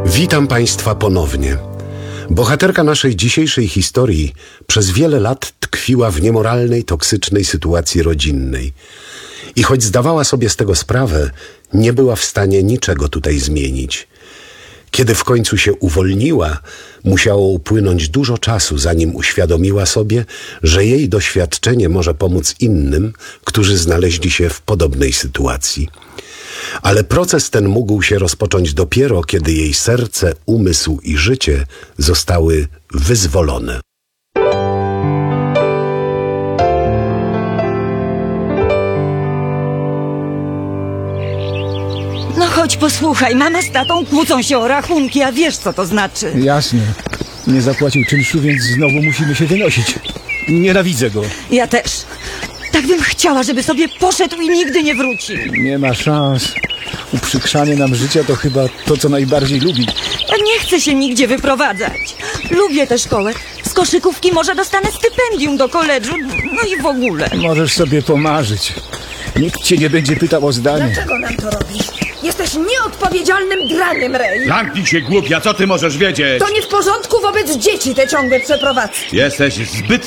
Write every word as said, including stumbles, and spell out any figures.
Witam Państwa ponownie. Bohaterka naszej dzisiejszej historii przez wiele lat tkwiła w niemoralnej, toksycznej sytuacji rodzinnej. I choć zdawała sobie z tego sprawę, nie była w stanie niczego tutaj zmienić. Kiedy w końcu się uwolniła, musiało upłynąć dużo czasu, zanim uświadomiła sobie, że jej doświadczenie może pomóc innym, którzy znaleźli się w podobnej sytuacji. Ale proces ten mógł się rozpocząć dopiero, kiedy jej serce, umysł i życie zostały wyzwolone. No chodź, posłuchaj, mama z tatą kłócą się o rachunki, a wiesz, co to znaczy. Jasne. Nie zapłacił czynszu, więc znowu musimy się wynosić. Nienawidzę go. Ja też. Tak bym chciała, żeby sobie poszedł i nigdy nie wrócił. Nie ma szans. Uprzykrzanie nam życia to chyba to, co najbardziej lubi. Ja nie chcę się nigdzie wyprowadzać. Lubię tę szkołę. Z koszykówki może dostanę stypendium do koledżu. No i w ogóle. Możesz sobie pomarzyć. Nikt cię nie będzie pytał o zdanie. Dlaczego nam to robisz? Jesteś nieodpowiedzialnym draniem, Ray. Zamknij się, głupia, co ty możesz wiedzieć? To nie w porządku wobec dzieci te ciągłe przeprowadzki. Jesteś zbyt